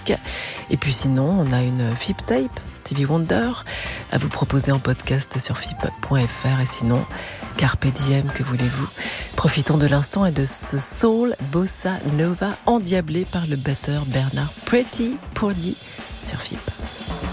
musique. Et puis sinon, on a une FIP Tape, Stevie Wonder, à vous proposer en podcast sur fip.fr. Et sinon, Carpe Diem, que voulez-vous? Profitons de l'instant et de ce soul bossa nova endiablé par le batteur Bernard Pretty Purdie sur FIP.